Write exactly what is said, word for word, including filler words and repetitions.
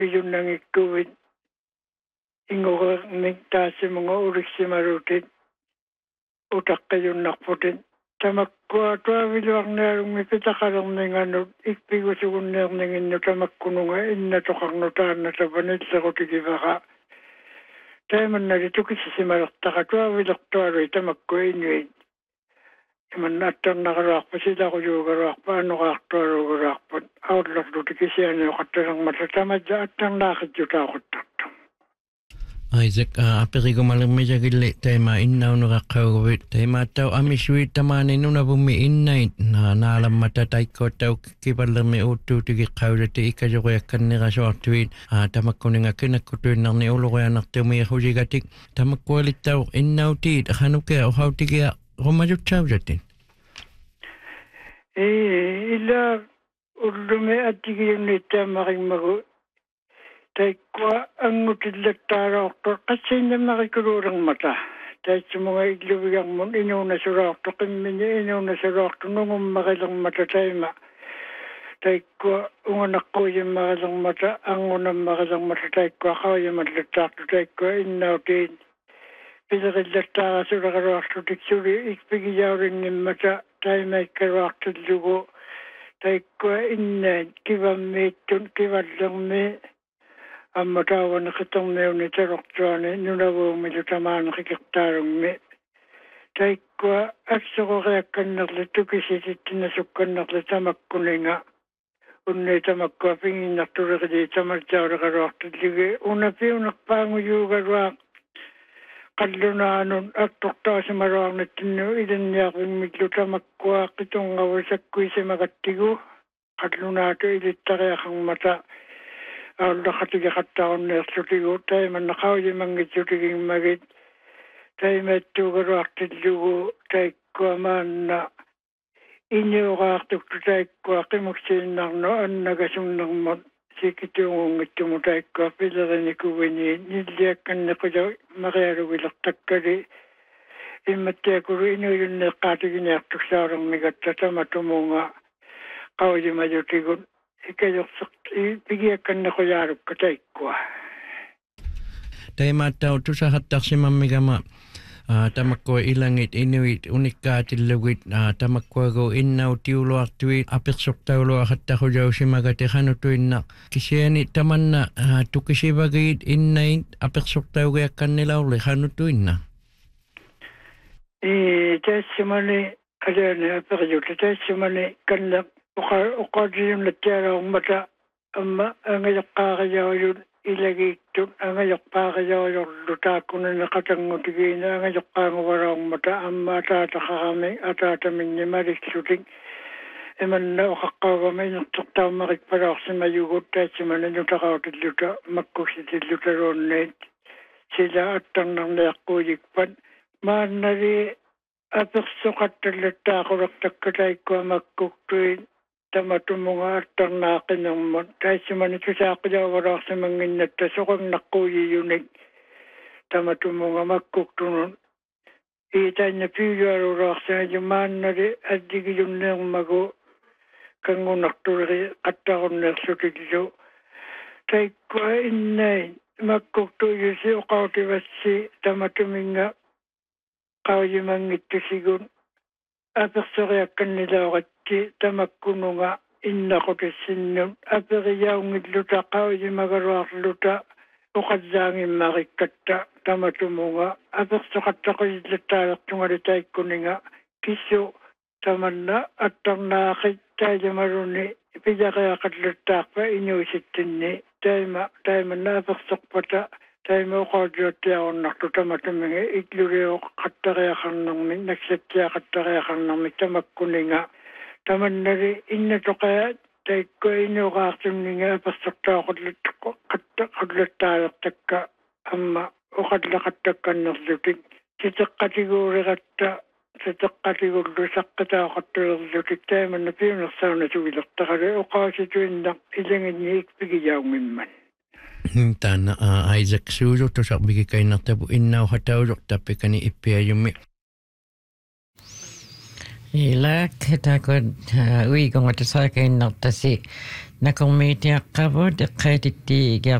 yun nang ikuwit ingokak nigtasi mga uriksi marutin utak kayo nakputin tamakwa tuwa wilwak narong mipitakarang ng ano ikpigusugun na ng inyo tamakkuno nga inna tokak notaan na tabanit sa kutigibaka tayo man narito kisisimarak taka tuwa wilwak tuwa rin tamakwa inyo man natang nakarakpa sila ko yung karakpa ano kaktuwa rin karakpa outlak doon kisiyaan yung katarang matatamad at ang nakit yung takot takto. Isaac, uh, apirigo malamig gili tema innaw no kakawit tema tau amiswi tamani nuna bumi innait na nalam matatay ko tau kibalami utu tigi kawdati ikajogo yakan ni rasortuit tamakko nga kinakutuin nang ni ulo ko anak tumi hujigatik tamakwalit tau innaw tit hanuke o hautigi rumajut chawjatin. Eh ila ullume atigi nita maring magu taikwa ang mutilatara ko kasi na makikururang mata. Dahil sa mga iglubigang mo, inaw na surakto, kami niya inaw na surakto, nung makilang mata tayo ma. Taikwa, ang anak ko yung makilang mata, ang unang makilang mata, taikwa, ako yung matlatakto, taikwa, inaw din. Pinakilatara surakto, tiksuri, ikpigiyaw rin yung mata, tayo may karakto lugo. Taikwa, ina, kibamitun, kibalang may, ang matawa na kitang mew ni taroktuane, nunawo milutaman na kikiktarong me. Tay kwa, at sa ko kaya kanakli tukisitit tinasukan nakli tamak kuninga. Unay tamak kwa pingin naktura kadi tamak jawra karokta lige. Una piyo nakpangu yuga rak. Kadlo na anon at tukta sa marawang na tino ilan yaking mitlo tamak kwa kitong ngawasak kuy sa magatigo. Kadlo na ito ilita kaya kang mata. Alda katiga kataon na sutigo tayo man nakaw yung mga sutiging magit tayo may tugarok tidlugo tayo kwa man na inyo kaktuk tayo kwa kimuksin ng noon nagasong ng mod sikitungong ito mo tayo kwa pilaran ni kuwini niliakan na ko daw makayaro wilaktak ka di imatya ko rin yun na katigin yaktuk sa orang migatata matumunga kaw yung majutigon ikayok ipigiyakan na ko yarap katay ko. Tayo mataw to sa hatak si mamigama tamakko ilangit inuit unikkatilugit tamakko go innaw tiulo aktuit apiksok taulo hatta ko jaw si magate hanutuin na kisiyani taman na tukisi bagit innait apiksok taw gayakan nila uli hanutuin na. Eh, tasimani kadana apakayot tasimani kanlak Ukadiyong natiyara ang mata ama ang ayak kakayaw yun ilagay ito ang ayak kakayaw yung luta ko na nakatangutigay na ang ayak kakayaw ang mata ang mata kami at atamin niya mariksuting eman na ukakagamay ng tuktaw makikparok sa mayugot at si manan yung takawatid luta magkusitid luta ron net sila at ang nang nakuyikpan manari at sukat talata ko raktakatay ko magkuktuin tamatumunga at ang nakin ng mo. Dahil si manito sa ako daw warak sa mga inagtaso kang nakuyi yunig. Tamatumunga magkuktunon. Itay na piyo arurak sa yuman na rin at digi yung nang mago kang unakturi at akong nagsutigyo. Tay ko inay magkuktuyo si ukawtiwas si tamatuminga kaw yung mga ito sigun. Apaksayakan nila ako tamakkuno nga inna ko tisinyon aperiyaw ngidluta kaw yung magarak luta ukadzangin marikata tamatumo nga apersakata ko idlatalak tungaritay ko nga kiso taman na at ang nakita yung maruni ipidakaya katlatak pa inyusitin ni tayo man na apersak pata tayo mo ko dyote ako naktuta matumingi itluriyo katakayakan ng min nagsatya katakayakan ng min tamakkuno nga taman na rin inna to kaya tayo ko inukaksim nga pasakta ko kadlatalak taka ama o kadlakatakan ng luting sitak kategori kata sitak kategori sakata katulog luting tayo man na piyo naksaw na suwilak takari o kasi tuwin na ilangin niya ikpigiyaw man. Tana Isaac Suzo to sa bigay kayo na tabo inaw hatawrok tapi kani ipiyayumi. Ila kita ko ui ko ngata sa kay naktasi na kung may tiyak ka po de kay titi